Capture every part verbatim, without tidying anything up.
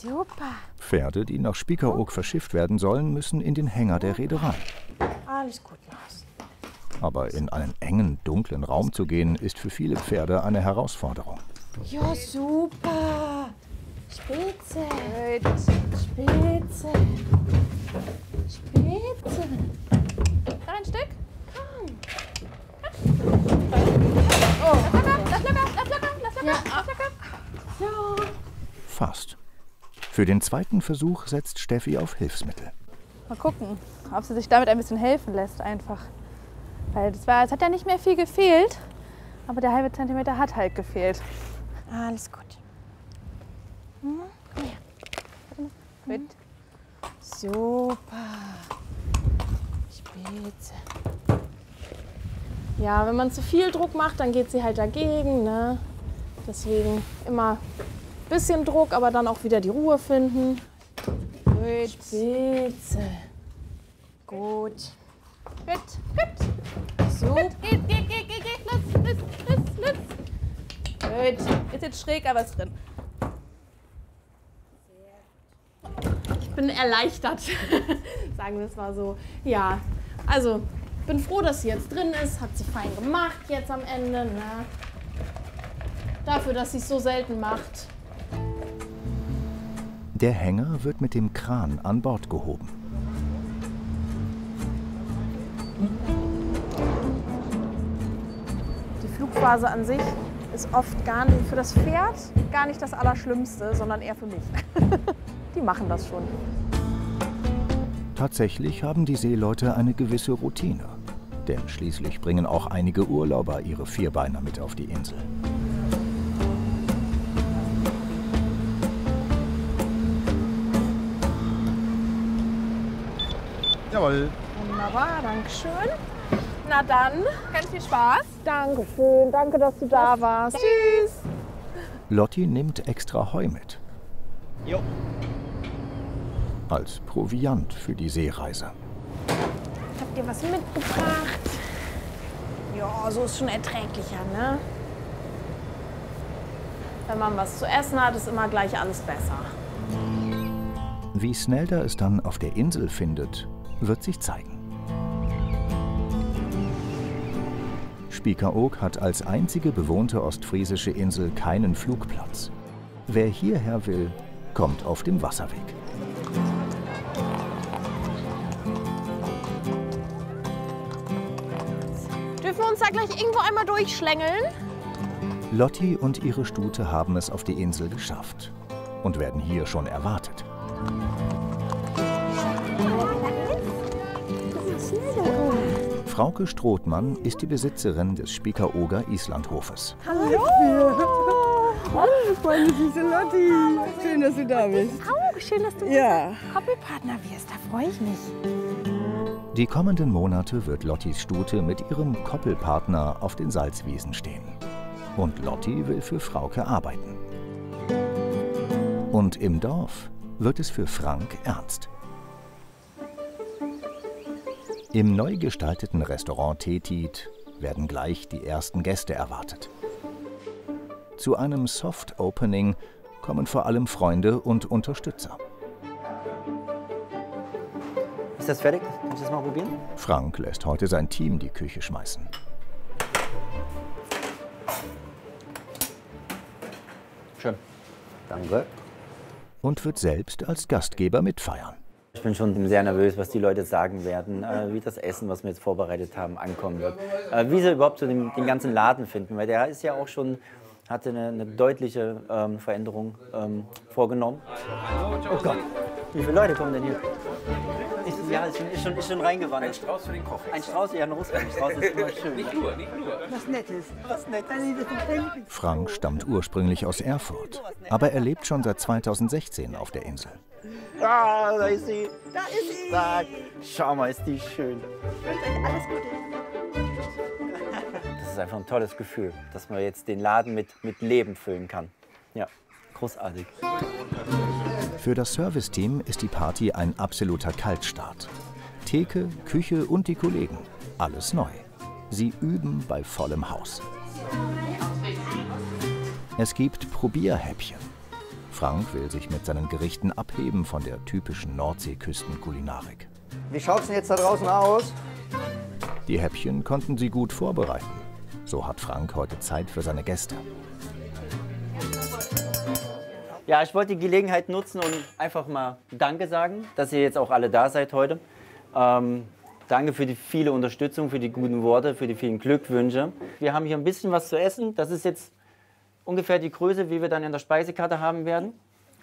Super. Pferde, die nach Spiekeroog verschifft werden sollen, müssen in den Hänger der Reederei. Alles gut, Lars. Aber in einen engen, dunklen Raum zu gehen, ist für viele Pferde eine Herausforderung. Ja, super. Spitze. Spitze. Spitze. Noch ein Stück? Komm. Oh. Lass locker, lass locker, lass locker, lass locker, Ja. lass locker. Ja. Fast. Für den zweiten Versuch setzt Steffi auf Hilfsmittel. Mal gucken, ob sie sich damit ein bisschen helfen lässt einfach. Weil das war, es hat ja nicht mehr viel gefehlt, aber der halbe Zentimeter hat halt gefehlt. Alles gut. Hm? Komm her. Gut. Super. Spitze. Ja, wenn man zu viel Druck macht, dann geht sie halt dagegen. Ne? Deswegen immer ein bisschen Druck, aber dann auch wieder die Ruhe finden. Gut. Spitze. Gut. Gut, gut. So. Geht, geht, geht, geht, geht. Los, los, los, los. Gut. Ist jetzt schräg, aber ist drin. Ich bin erleichtert, sagen wir es mal so. Ja, also bin froh, dass sie jetzt drin ist. Hat sie fein gemacht jetzt am Ende. Ne? Dafür, dass sie es so selten macht. Der Hänger wird mit dem Kran an Bord gehoben. Die Flugphase an sich ist oft gar nicht für das Pferd gar nicht das Allerschlimmste, sondern eher für mich. Die machen das schon. Tatsächlich haben die Seeleute eine gewisse Routine. Denn schließlich bringen auch einige Urlauber ihre Vierbeiner mit auf die Insel. Jawohl. Wunderbar, danke schön. Na dann, Ganz viel Spaß. danke schön, danke, dass du da warst. Tschüss. Lotti nimmt extra Heu mit. Jo. Als Proviant für die Seereise. Habt ihr was mitgebracht? Ja, so ist schon erträglicher, ne? Wenn man was zu essen hat, ist immer gleich alles besser. Wie Snelda es dann auf der Insel findet, wird sich zeigen. Spiekeroog hat als einzige bewohnte ostfriesische Insel keinen Flugplatz. Wer hierher will, kommt auf dem Wasserweg. Dürfen wir uns da gleich irgendwo einmal durchschlängeln? Lotti und ihre Stute haben es auf die Insel geschafft und werden hier schon erwartet. Frauke Strothmann ist die Besitzerin des Spiekerooger Islandhofes. Hallo! Hallo, meine süße Lotti. Schön, dass du da bist. Auch schön, dass du Ja. Koppelpartner wirst. Da freue ich mich. Die kommenden Monate wird Lottis Stute mit ihrem Koppelpartner auf den Salzwiesen stehen. Und Lotti will für Frauke arbeiten. Und im Dorf wird es für Frank ernst. Im neu gestalteten Restaurant Tetit werden gleich die ersten Gäste erwartet. Zu einem Soft-Opening kommen vor allem Freunde und Unterstützer. Ist das fertig? Kannst du das mal probieren? Frank lässt heute sein Team die Küche schmeißen. Schön. Danke. Und wird selbst als Gastgeber mitfeiern. Ich bin schon sehr nervös, was die Leute sagen werden, äh, wie das Essen, was wir jetzt vorbereitet haben, ankommen wird. Äh, wie sie überhaupt so den, den ganzen Laden finden, weil der ist ja auch schon, hatte eine, eine deutliche ähm, Veränderung ähm, vorgenommen. Oh Gott, wie viele Leute kommen denn hier? Ist, ja, ist schon, ist, schon, ist schon reingewandert. Ein Strauß für den Koch. Ein Strauß, ja, ein Russlandstrauß ist immer schön. Nicht nur, nicht nur. Was Nettes. Was nett. Frank stammt ursprünglich aus Erfurt, aber er lebt schon seit zweitausendsechzehn auf der Insel. Ah, da ist sie. Da ist sie. Sag, schau mal, ist die schön. Alles Gute. Das ist einfach ein tolles Gefühl, dass man jetzt den Laden mit, mit Leben füllen kann. Ja, großartig. Für das Serviceteam ist die Party ein absoluter Kaltstart. Theke, Küche und die Kollegen, alles neu. Sie üben bei vollem Haus. Es gibt Probierhäppchen. Frank will sich mit seinen Gerichten abheben von der typischen Nordseeküstenkulinarik. Wie schaut's denn jetzt da draußen aus? Die Häppchen konnten sie gut vorbereiten. So hat Frank heute Zeit für seine Gäste. Ja, ich wollte die Gelegenheit nutzen und einfach mal Danke sagen, dass ihr jetzt auch alle da seid heute. Ähm, danke für die viele Unterstützung, für die guten Worte, für die vielen Glückwünsche. Wir haben hier ein bisschen was zu essen. Das ist jetzt ungefähr die Größe, wie wir dann in der Speisekarte haben werden.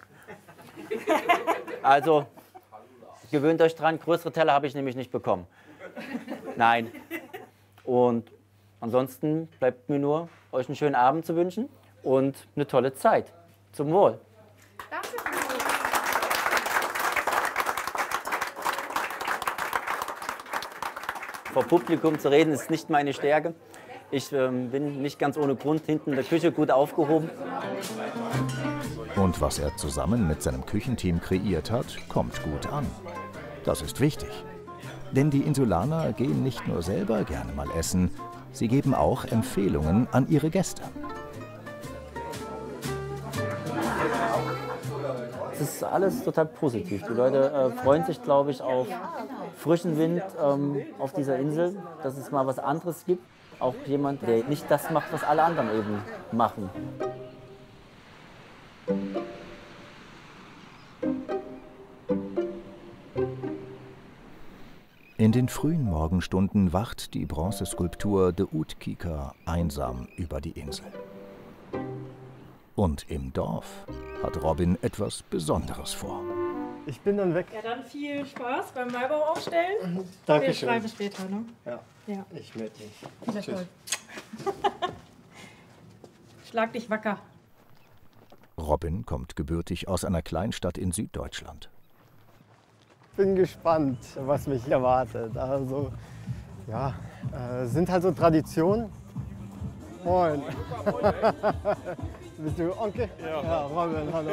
Also gewöhnt euch dran, größere Teller habe ich nämlich nicht bekommen. Nein. Und ansonsten bleibt mir nur, euch einen schönen Abend zu wünschen und eine tolle Zeit. Zum Wohl. Vor Publikum zu reden ist nicht meine Stärke. Ich ähm, bin nicht ganz ohne Grund hinten in der Küche gut aufgehoben. Und was er zusammen mit seinem Küchenteam kreiert hat, kommt gut an. Das ist wichtig. Denn die Insulaner gehen nicht nur selber gerne mal essen, sie geben auch Empfehlungen an ihre Gäste. Es ist alles total positiv. Die Leute äh, freuen sich, glaube ich, auf frischen Wind ähm, auf dieser Insel, dass es mal was anderes gibt. Auch jemand, der nicht das macht, was alle anderen eben machen. In den frühen Morgenstunden wacht die Bronzeskulptur De Uitkieker einsam über die Insel. Und im Dorf hat Robin etwas Besonderes vor. Ich bin dann weg. Ja, dann viel Spaß beim Maibaum aufstellen. Dankeschön. Wir schreiben später, ne? Ja, ja. Ich melde mich. Viel Erfolg. Schlag dich wacker. Robin kommt gebürtig aus einer Kleinstadt in Süddeutschland. Bin gespannt, was mich erwartet. Also, ja, äh, sind halt so Traditionen. Moin. Bist du Onkel? Ja. Ja, Robin, hallo.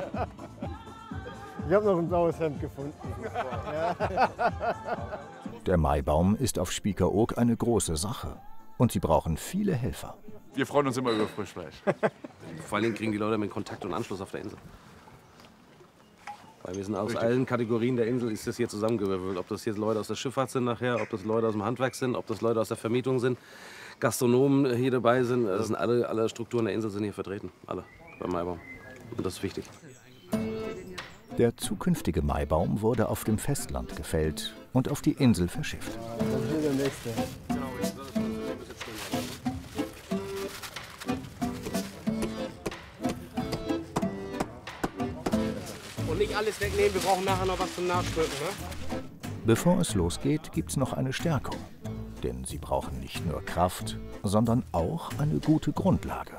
Ich habe noch ein blaues Hemd gefunden. Ja. Der Maibaum ist auf Spiekeroog eine große Sache. Und sie brauchen viele Helfer. Wir freuen uns immer über Frischfleisch. Vor allem kriegen die Leute mit Kontakt und Anschluss auf der Insel. Weil wir sind aus Richtig. allen Kategorien der Insel ist das hier zusammengewürfelt. Ob das jetzt Leute aus der Schifffahrt sind nachher, ob das Leute aus dem Handwerk sind, ob das Leute aus der Vermietung sind, Gastronomen hier dabei sind. Das sind alle, alle Strukturen der Insel sind hier vertreten. Alle beim Maibaum. Und das ist wichtig. Der zukünftige Maibaum wurde auf dem Festland gefällt und auf die Insel verschifft. Das ist der nächste. Und nicht alles wegnehmen, wir brauchen nachher noch was zum Nachschmücken, ne? Bevor es losgeht, gibt's noch eine Stärkung. Denn sie brauchen nicht nur Kraft, sondern auch eine gute Grundlage.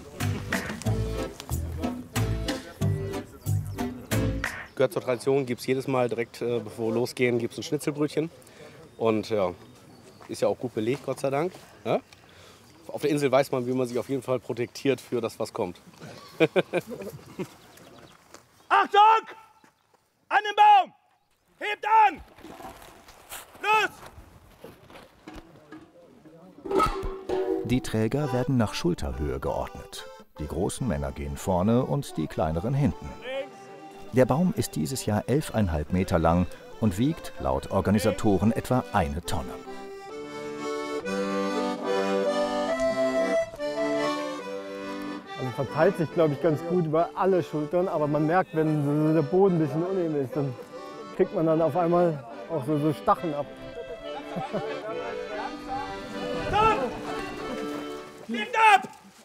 Gehört zur Tradition, gibt es jedes Mal direkt, äh, bevor wir losgehen, gibt es ein Schnitzelbrötchen. Und ja, ist ja auch gut belegt, Gott sei Dank. Ja? Auf der Insel weiß man, wie man sich auf jeden Fall protektiert für das, was kommt. Achtung! An den Baum! Hebt an! Los! Die Träger werden nach Schulterhöhe geordnet. Die großen Männer gehen vorne und die kleineren hinten. Der Baum ist dieses Jahr elfeinhalb Meter lang und wiegt laut Organisatoren etwa eine Tonne. Also verteilt sich, glaube ich, ganz gut über alle Schultern, aber man merkt, wenn so der Boden ein bisschen uneben ist, dann kriegt man dann auf einmal auch so, so Stacheln ab. Stopp! Hebt ab!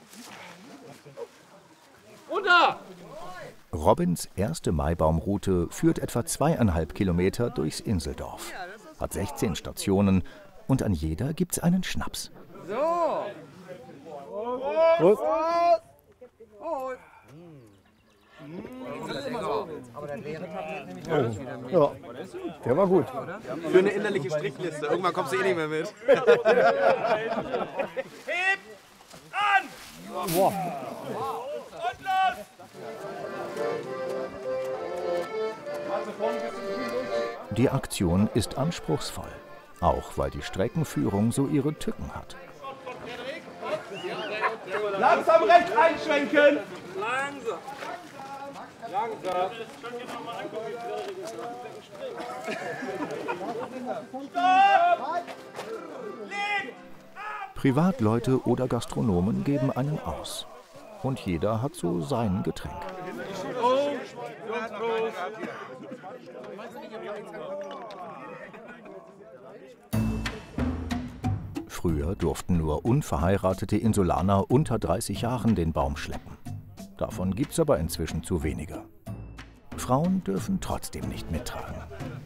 Runter! Robins erste Maibaumroute führt etwa zweieinhalb Kilometer durchs Inseldorf, hat sechzehn Stationen und an jeder gibt's einen Schnaps. So! Prost! Prost! Oh. Ja, der war gut. Für eine innerliche Strichliste. Irgendwann kommst du eh nicht mehr mit. Heb an! Boah. Und los! Die Aktion ist anspruchsvoll, auch weil die Streckenführung so ihre Tücken hat. Langsam rechts einschwenken! Langsam! Langsam. Privatleute oder Gastronomen geben einen aus. Und jeder hat so sein Getränk. Früher durften nur unverheiratete Insulaner unter dreißig Jahren den Baum schleppen. Davon gibt's aber inzwischen zu wenige. Frauen dürfen trotzdem nicht mittragen.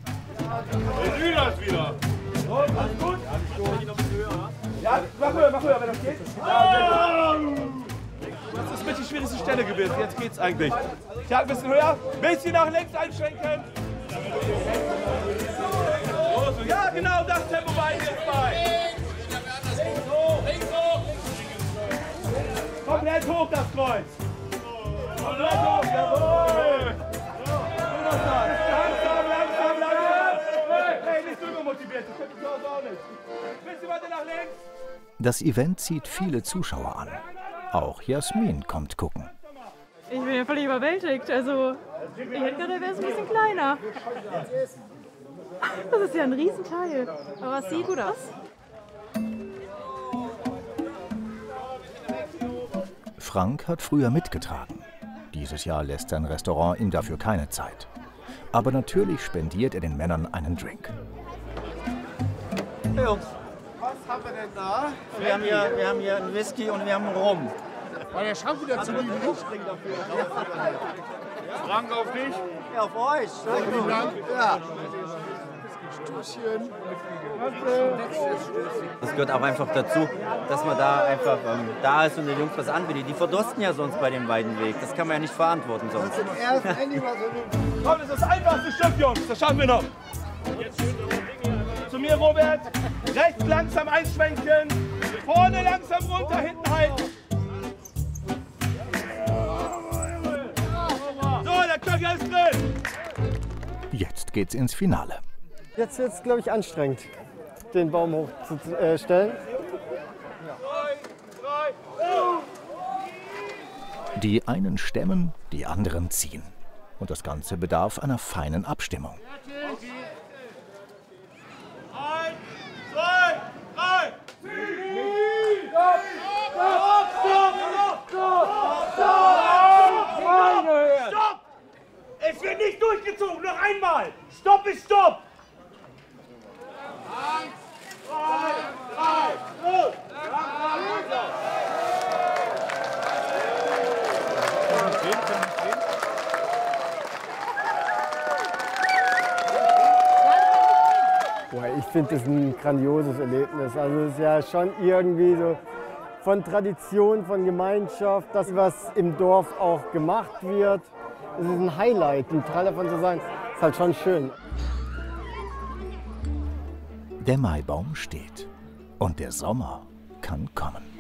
Das wieder. Und, alles gut? Ja, mach höher, mach höher, wenn das geht. Das ist mit die schwierigste Stelle gewesen. Jetzt geht's eigentlich. Ich ein bisschen höher. Bisschen nach links einschränken. So, so. Ja, genau das Tempo bei jetzt bei. Komplett hoch das Kreuz. Komplett hoch, jawohl. Langsam, langsam, langsam. Hey, nicht übermotiviert, das könnte zu Hause auch nicht. Bisschen weiter nach links. Das Event zieht viele Zuschauer an. Auch Jasmin kommt gucken. Ich bin ja völlig überwältigt. Also, ich hätte gedacht, der wäre ein bisschen kleiner. Das ist ja ein Riesenteil. Aber es sieht gut aus. Frank hat früher mitgetragen. Dieses Jahr lässt sein Restaurant ihm dafür keine Zeit. Aber natürlich spendiert er den Männern einen Drink. Hey Jungs, was haben wir denn da? Wir haben hier, wir haben hier einen Whisky und wir haben einen Rum. War der Schrank wieder zu lieben? Frank auf dich. Ja, auf euch. Vielen Dank. Ja. Das gehört auch einfach dazu, dass man da einfach ähm, da ist und den Jungs was anbietet. Die verdursten ja sonst bei dem Weidenweg. Das kann man ja nicht verantworten sonst. Komm, das ist das einfachste Stück, Jungs. Das schaffen wir noch. Zu mir, Robert. Rechts langsam einschwenken. Vorne langsam runter, hinten halten. So, der Köcher ist drin. Jetzt geht's ins Finale. Jetzt wird es, glaube ich, anstrengend, den Baum hochzustellen. Die einen stemmen, die anderen ziehen. Und das Ganze bedarf einer feinen Abstimmung. Eins, zwei, drei. Stopp! Stopp! Stopp! Stopp! Stopp! Stopp! Es wird nicht durchgezogen. Noch einmal. Stopp ist Stopp. Eins, zwei, drei, los! Boah, ich finde das ein grandioses Erlebnis. Also es ist ja schon irgendwie so von Tradition, von Gemeinschaft, das, was im Dorf auch gemacht wird. Es ist ein Highlight, ein Teil davon zu sein, ist halt schon schön. Der Maibaum steht und der Sommer kann kommen.